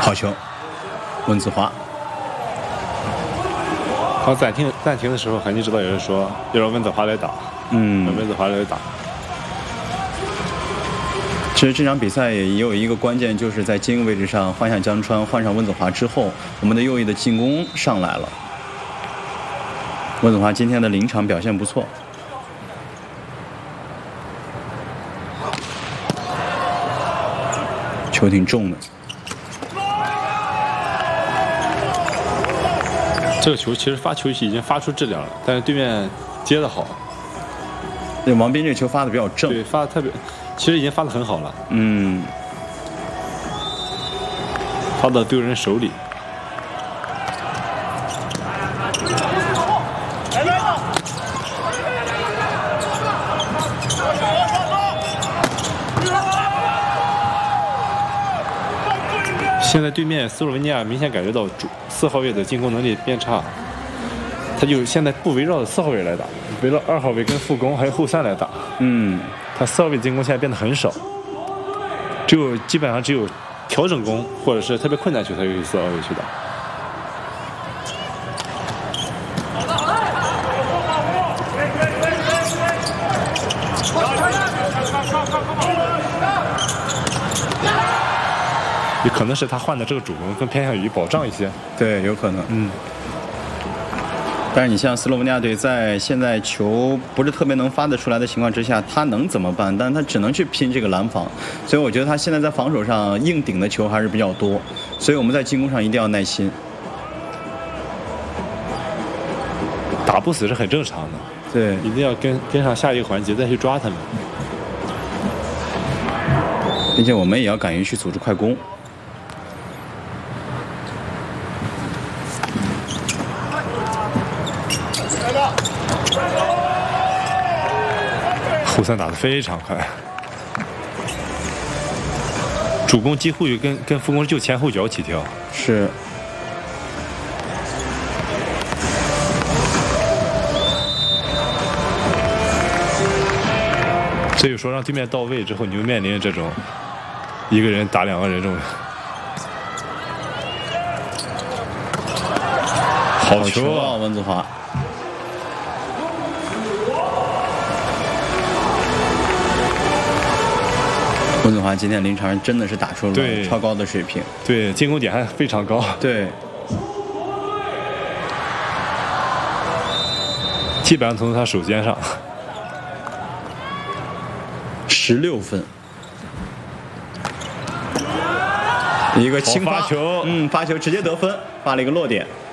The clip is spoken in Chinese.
好球，温子华。 刚暂停的时候，韩妮知道有人说要让温子华来打，让温子华来打。 其实这场比赛也有一个关键，就是在精英位置上换下江川，换上温子华之后，我们的右翼的进攻上来了。温子华今天的临场表现不错。球挺重的。 这个球其实发球已经发出质量了，但是对面接的好。 对，王斌这个球发的比较正。 对，发的特别，其实已经发的很好了。发到对人手里。现在对面斯洛文尼亚明显感觉到4号位的进攻能力变差，他就现在不围绕着4号位来打，围绕2号位跟副攻还有后3来打。他4号位进攻现在变得很少，基本上只有调整攻或者是特别困难球才有4号位去打。也可能是他换的这个主攻更偏向于保障一些。 对，有可能。但是你像斯洛文尼亚队在现在球不是特别能发得出来的情况之下，他能怎么办？但他只能去拼这个拦防，所以我觉得他现在在防守上硬顶的球还是比较多，所以我们在进攻上一定要耐心。 打不死是很正常的， 对， 一定要跟上下一个环节再去抓他们， 并且我们也要敢于去组织快攻。 后3打得非常快，主攻几乎有跟副攻就前后脚起跳。 是。 所以说让对面到位之后，你就面临这种一个人打2个人这种。好球啊，温子华！温子华今天临场真的是打出了超高的水平， 对，进攻点还非常高， 对， 基本上从他手肩上。 16分，一个轻发球， 发球直接得分，发了一个落点。